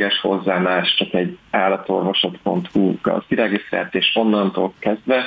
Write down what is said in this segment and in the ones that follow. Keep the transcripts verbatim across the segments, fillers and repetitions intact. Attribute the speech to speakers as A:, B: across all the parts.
A: szükséges hozzá más, csak egy állatorvosat pont hu gazdiregisztrált, és onnantól kezdve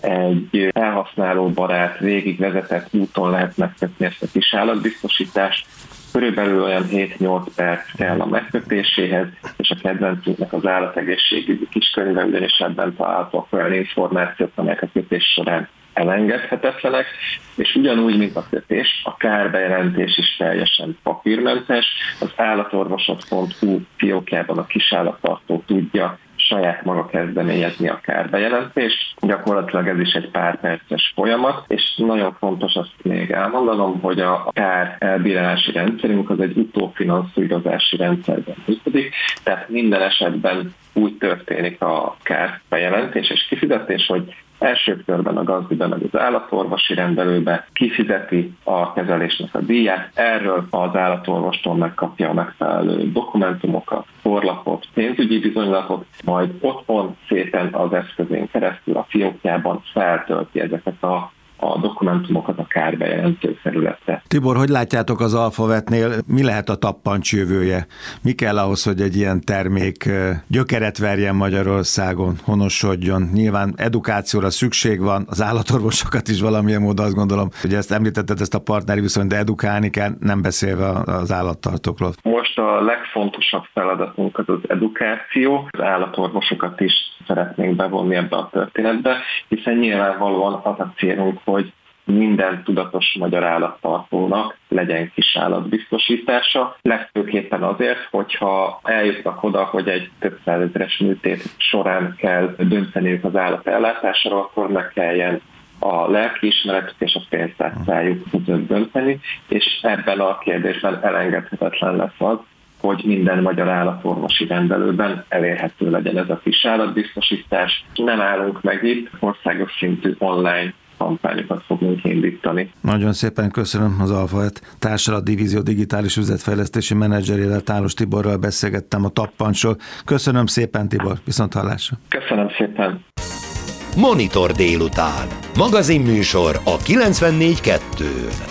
A: egy felhasználóbarát, végigvezetett úton lehet megkötni ezt a kis állatbiztosítást. Körülbelül olyan hét-nyolc perc kell a megkötéséhez, és a kedvencünknek az állategészségügyi kiskönyve, ugyanis ebben találhatók olyan információk, amelyek a kötés során elengedhetetlenek, és ugyanúgy, mint a kötés, a kárbejelentés is teljesen papírmentes. Az állatorvosat pont hu fiókjában a kisállattartó tudja saját maga kezdeményezni a kárbejelentést. Gyakorlatilag ez is egy pár perces folyamat, és nagyon fontos azt még elmondanom, hogy a kár elbírálási rendszerünk az egy utófinanszírozási rendszerben működik, tehát minden esetben úgy történik a kárbejelentés és kifizetés, hogy első körben a gazdibe meg az állatorvosi rendelőbe kifizeti a kezelésnek a díját, erről az állatorvostól megkapja a megfelelő dokumentumokat, forlapot, pénzügyi bizonylatot, majd otthon szépen az eszközén keresztül a fiókjában feltölti ezeket a a dokumentumokat a kárbejelentő felületre.
B: Tibor, hogy látjátok az Alphavetnél, mi lehet a tappancs jövője? Mi kell ahhoz, hogy egy ilyen termék gyökeret verjen Magyarországon, honosodjon? Nyilván edukációra szükség van, az állatorvosokat is valamilyen módon, azt gondolom, hogy ezt említetted, ezt a partneri viszonyt, de edukálni kell, nem beszélve az állattartókról.
A: Most a legfontosabb feladatunk az az edukáció. Az állatorvosokat is szeretnénk bevonni ebbe a történetbe, hiszen nyilvánvalóan az a célunk, hogy minden tudatos magyar állattartónak legyen kis állatbiztosítása. Legfőképpen azért, hogyha eljutnak oda, hogy egy több százezeres műtét során kell dönteniük az állat ellátásáról, akkor meg kelljen a lelkiismeretük és a pénztárcájuk között dönteni, és ebben a kérdésben elengedhetetlen lesz az, hogy minden magyar állatorvosi rendelőben elérhető legyen ez a kis állatbiztosítás. Nem állunk meg itt, országos szintű online kampányokat fogunk indítani.
B: Nagyon szépen köszönöm. Az Alphavet Társulat Divízió digitális üzletfejlesztési menedzserével, Tálos Tiborral beszélgettem a tappancsról. Köszönöm szépen, Tibor, viszont hallásra.
A: Köszönöm szépen.
C: Monitor délután. Magazinműsor a kilencvennégy kettőn.